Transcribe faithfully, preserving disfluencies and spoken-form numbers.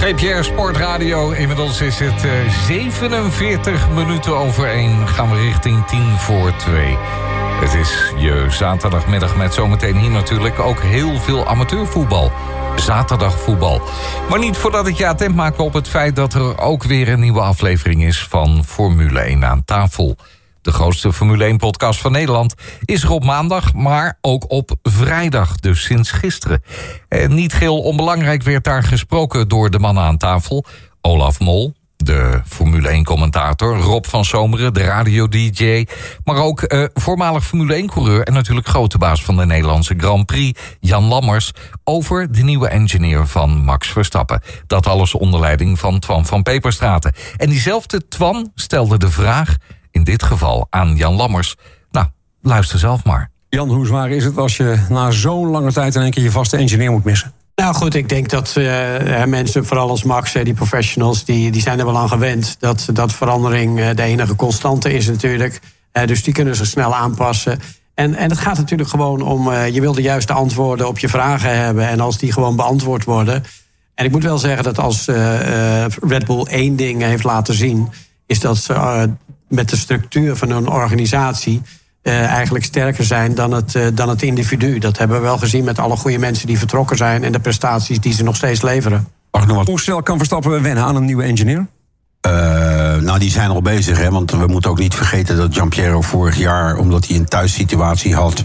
G P R Sportradio. Inmiddels is het uh, zevenenveertig minuten over één. Gaan we richting tien voor twee. Het is je zaterdagmiddag met zometeen hier natuurlijk ook heel veel amateurvoetbal. Zaterdagvoetbal. Maar niet voordat ik je attent maak op het feit dat er ook weer een nieuwe aflevering is van Formule één aan tafel. De grootste Formule één-podcast van Nederland is er op maandag, maar ook op vrijdag, dus sinds gisteren. En niet geheel onbelangrijk werd daar gesproken door de mannen aan tafel. Olaf Mol, de Formule één-commentator, Rob van Zomeren, de radio-D J... maar ook uh, voormalig Formule één-coureur en natuurlijk grote baas van de Nederlandse Grand Prix, Jan Lammers, over de nieuwe engineer van Max Verstappen. Dat alles onder leiding van Twan van Peperstraten. En diezelfde Twan stelde de vraag, in dit geval aan Jan Lammers. Nou, luister zelf maar. Jan, hoe zwaar is het als je na zo'n lange tijd in één keer je vaste engineer moet missen? Nou goed, ik denk dat uh, mensen, vooral als Max, die professionals, die, die zijn er wel aan gewend. Dat, dat verandering uh, de enige constante is natuurlijk. Uh, dus die kunnen zich snel aanpassen. En, en het gaat natuurlijk gewoon om, uh, je wil de juiste antwoorden op je vragen hebben. En als die gewoon beantwoord worden. En ik moet wel zeggen dat als uh, uh, Red Bull één ding heeft laten zien, is dat ze uh, met de structuur van hun organisatie Uh, eigenlijk sterker zijn dan het, uh, dan het individu. Dat hebben we wel gezien met alle goede mensen die vertrokken zijn en de prestaties die ze nog steeds leveren. Mag ik nog wat? Hoe snel kan Verstappen wennen aan een nieuwe engineer? Uh, nou, die zijn al bezig, hè, want we moeten ook niet vergeten dat Gianpiero vorig jaar, omdat hij een thuissituatie had,